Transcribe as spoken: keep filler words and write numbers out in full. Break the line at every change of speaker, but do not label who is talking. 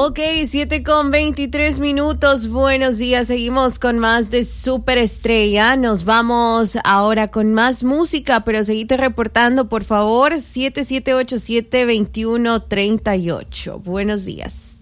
Ok, siete con veintitrés minutos. Buenos días. Seguimos con más de Superestrella. Nos vamos ahora con más música, pero seguite reportando, por favor. siete siete ocho siete, dos uno tres ocho. Buenos días.